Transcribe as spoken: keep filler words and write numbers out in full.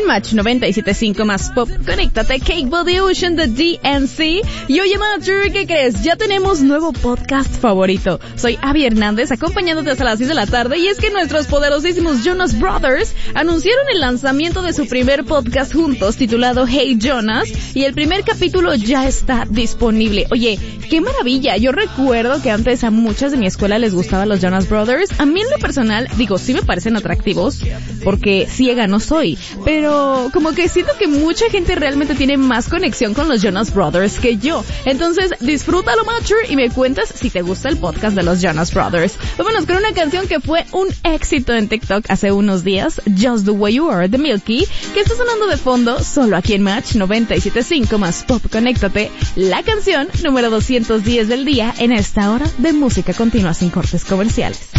En Match noventa y siete punto cinco más pop, conéctate, Cake Body Ocean de D N C. Y oye, Matcher, ¿qué crees? Ya tenemos nuevo podcast favorito. Soy Abby Hernández, acompañándote hasta las seis de la tarde, y es que nuestros poderosísimos Jonas Brothers anunciaron el lanzamiento de su primer podcast juntos, titulado Hey Jonas, y el primer capítulo ya está disponible. Oye, qué maravilla. Yo recuerdo que antes a muchas de mi escuela les gustaban los Jonas Brothers. A mí en lo personal, digo, sí me parecen atractivos, porque ciega no soy, pero como que siento que mucha gente realmente tiene más conexión con los Jonas Brothers que yo. Entonces, disfrútalo, Matcher, y me cuentas si te gusta el podcast de los Jonas Brothers. Vámonos con una canción que fue un éxito en TikTok hace unos días, Just the Way You Are, de Milky, que está sonando de fondo solo aquí en Match noventa y siete punto cinco más pop. Conéctate, la canción número doscientos diez del día en esta hora de música continua sin cortes comerciales.